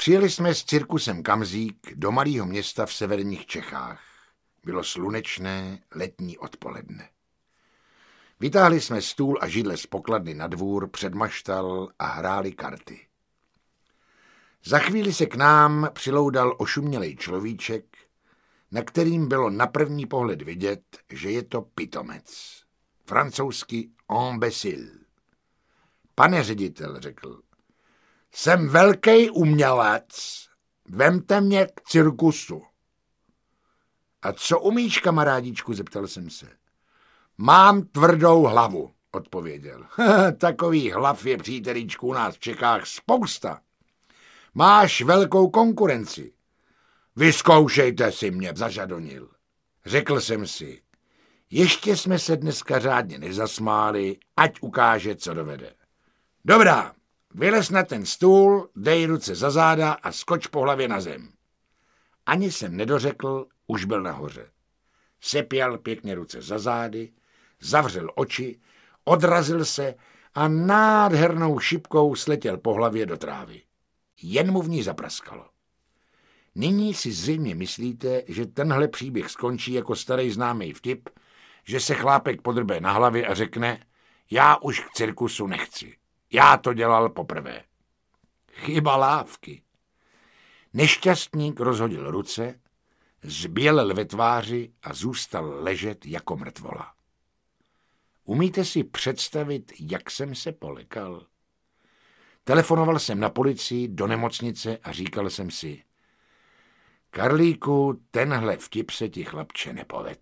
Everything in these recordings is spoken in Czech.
Přijeli jsme s cirkusem Kamzík do malého města v severních Čechách. Bylo slunečné letní odpoledne. Vytáhli jsme stůl a židle z pokladny na dvůr před maštal a hráli karty. Za chvíli se k nám přiloudal ošumělej človíček, na kterým bylo na první pohled vidět, že je to pitomec. Francouzsky imbécile. Pane ředitel, řekl, jsem velký umělec, vemte mě k cirkusu. A co umíš, kamarádičku, zeptal jsem se. Mám tvrdou hlavu, odpověděl. Takových hlav je, přítelíčku, u nás v Čechách spousta. Máš velkou konkurenci. Vyzkoušejte si mě, zažadonil. Řekl jsem si, ještě jsme se dneska řádně nezasmáli, ať ukáže, co dovede. Dobrá, vylez na ten stůl, dej ruce za záda a skoč po hlavě na zem. Ani jsem nedořekl, už byl nahoře. Sepěl pěkně ruce za zády, zavřel oči, odrazil se a nádhernou šipkou sletěl po hlavě do trávy. Jen mu v ní zapraskalo. Nyní si zřejmě myslíte, že tenhle příběh skončí jako starý známý vtip, že se chlápek podrbe na hlavě a řekne, já už k cirkusu nechci. Já to dělal poprvé. Chyba lávky. Nešťastník rozhodil ruce, zbělel ve tváři a zůstal ležet jako mrtvola. Umíte si představit, jak jsem se polekal? Telefonoval jsem na policii, do nemocnice a říkal jsem si, Karlíku, tenhle vtip se ti, chlapče, nepoved.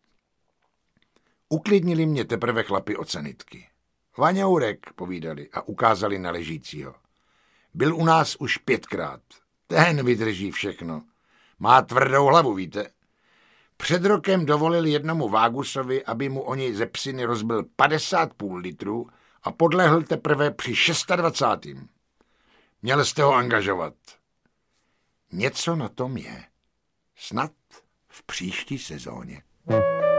Uklidnili mě teprve chlapi od sanitky. Vaňourek, povídali a ukázali na ležícího. Byl u nás už 5krát. Ten vydrží všechno. Má tvrdou hlavu, víte. Před rokem dovolil jednomu Vágusovi, aby mu o něj ze psiny rozbil 50 půl litru a podlehl teprve při 26. Měl jste ho angažovat. Něco na tom je. Snad v příští sezóně.